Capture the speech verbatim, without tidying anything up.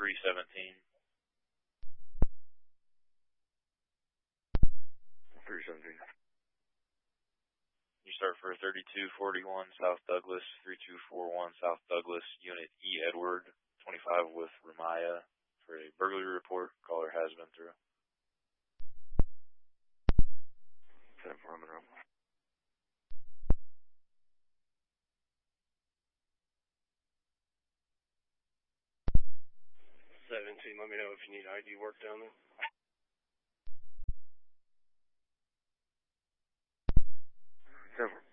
three seventeen. three seventeen. You start for thirty-two forty-one South Douglas, thirty-two forty-one South Douglas, Unit E. Edward, twenty-five with Ramaya for a burglary report. Caller has been through. ten four Monroe. seventeen, let me know if you need I D work down there. ten four.